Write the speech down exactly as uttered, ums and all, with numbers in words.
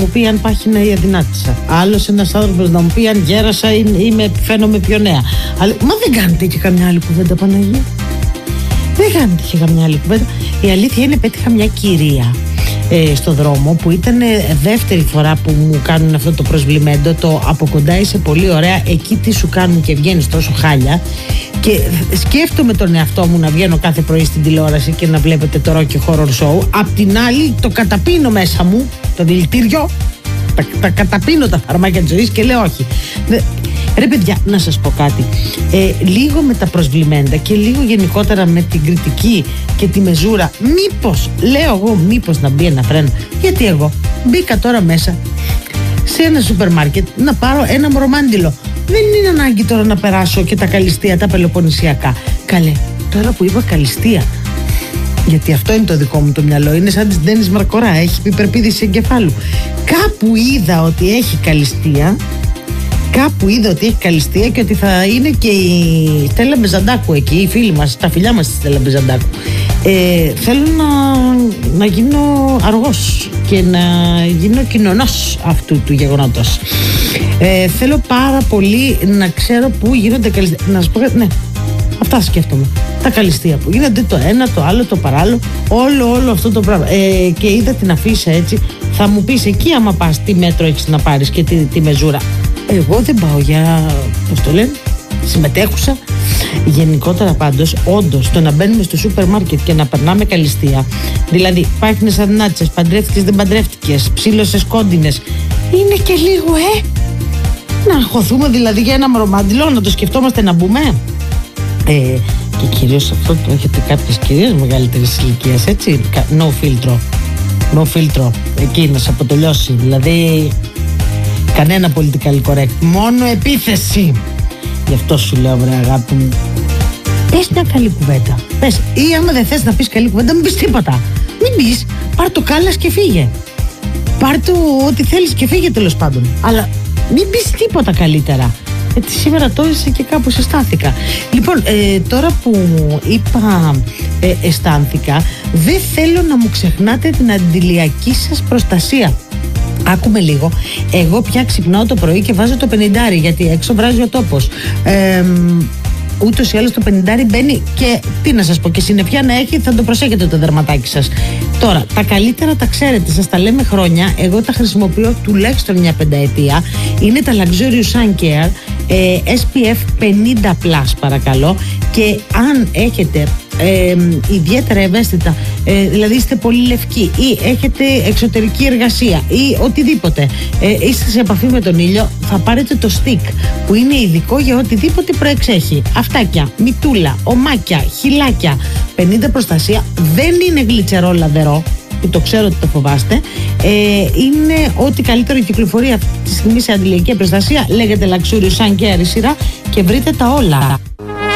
μου πει αν πάχυνα ή αδυνάτησα. Άλλος ένας άνθρωπος να μου πει αν γέρασα ή, ή με φαίνομαι πιο νέα. Αλλά, μα δεν κάνετε και καμιά άλλη κουβέντα, Παναγία. Δεν κάνετε και καμιά άλλη κουβέντα. Η αλήθεια είναι πέτυχα μια κυρία ε, στο δρόμο που ήταν ε, δεύτερη φορά που μου κάνουν αυτό το προσβλημέντο. Το από κοντά είσαι πολύ ωραία, εκεί τι σου κάνουν και βγαίνεις τόσο χάλια. Και σκέφτομαι τον εαυτό μου να βγαίνω κάθε πρωί στην τηλεόραση και να βλέπετε το Rocky Horror Show. Απ' την άλλη το καταπίνω μέσα μου, το δηλητήριο, τα, τα καταπίνω τα φαρμάκια της ζωής και λέω όχι. Ρε παιδιά, να σας πω κάτι. Ε, λίγο με τα προσβλημέντα και λίγο γενικότερα με την κριτική και τη μεζούρα, μήπως, λέω εγώ, μήπως να μπει ένα φρένο. Γιατί εγώ μπήκα τώρα μέσα σε ένα σούπερ μάρκετ να πάρω ένα μωρομάντιλο. Δεν είναι ανάγκη τώρα να περάσω και τα καλυστία, τα πελοποννησιακά. Καλέ, τώρα που είπα καλυστία, γιατί αυτό είναι το δικό μου το μυαλό, είναι σαν της Ντένις Μαρκορά, έχει υπερπήδηση εγκεφάλου. Κάπου είδα ότι έχει καλυστία, κάπου είδα ότι έχει καλυστία και ότι θα είναι και η Στέλλα Μπεζαντάκου εκεί, οι φίλοι μας, τα φιλιά μας στη Στέλλα Μπεζαντάκου. Ε, θέλω να, να γίνω αργός και να γίνω κοινωνός αυτού του γεγονότος. Ε, θέλω πάρα πολύ να ξέρω πού γίνονται καλυστία. Να σας πω κάτι, ναι, αυτά σκέφτομαι. Τα καλυστία που γίνονται, το ένα, το άλλο, το παράλληλο, όλο, όλο αυτό το πράγμα. Ε, και είδα την αφίσα έτσι. Θα μου πεις εκεί, άμα πας, τι μέτρο έχεις να πάρεις και τι, τι μεζούρα. Εγώ δεν πάω για, πώς το λένε, συμμετέχουσα. Γενικότερα πάντως, όντως, το να μπαίνουμε στο σούπερ μάρκετ και να περνάμε καλυστία, δηλαδή πάχινες αδυνάτησες, παντρεύτηκες, δεν παντρεύτηκες, ψήλωσες, κόντινες, είναι και λίγο, ε, να αγχωθούμε δηλαδή για ένα μωρομάντιλο, να το σκεφτόμαστε να μπούμε. Ε, και κυρίως αυτό το έχετε κάποιες κυρίες μεγαλύτερης ηλικίας, έτσι, no filtro, no filtro, εκεί να σε αποτελειώσει, δηλαδή κανένα political correct, μόνο επίθεση. Γι' αυτό σου λέω, βρε αγάπη μου, πες μια καλή κουβέντα. Πες, ή άμα δεν θες να πεις καλή κουβέντα, μην πεις τίποτα. Μην πεις, πάρ' το κάλας και φύγε. Πάρ' το ό,τι θέλεις και φύγε, τέλος πάντων. Αλλά μην πεις τίποτα καλύτερα. Γιατί σήμερα το είσαι και κάπως αισθάνθηκα. Λοιπόν, ε, τώρα που είπα ε, αισθάνθηκα, δεν θέλω να μου ξεχνάτε την αντιλιακή σας προστασία. Άκουμε λίγο. Εγώ πια ξυπνάω το πρωί και βάζω το πενηντάρι, γιατί έξω βράζει ο τόπος. Ε, ούτως ή άλλως το πενηντάρι μπαίνει και τι να σας πω, και συννεφιά να έχει, θα το προσέχετε το δερματάκι σας. Τώρα, τα καλύτερα τα ξέρετε, σας τα λέμε χρόνια. Εγώ τα χρησιμοποιώ τουλάχιστον μια πενταετία. Είναι τα Luxurious Sun Care, ε, ες πι εφ πενήντα πλας παρακαλώ. Και αν έχετε Ε, ιδιαίτερα ευαίσθητα, ε, δηλαδή είστε πολύ λευκοί ή έχετε εξωτερική εργασία ή οτιδήποτε, ε, είστε σε επαφή με τον ήλιο, θα πάρετε το stick που είναι ειδικό για οτιδήποτε προεξέχει. Αυτάκια, μητούλα, ομάκια, χυλάκια, πενήντα προστασία. Δεν είναι γλιτσερό λαδερό, που το ξέρω ότι το φοβάστε. ε, Είναι ό,τι καλύτερο κυκλοφορεί αυτή τη στιγμή σε αντιλιακή προστασία. Λέγεται Luxurious Sun Care η σειρά και βρείτε τα όλα.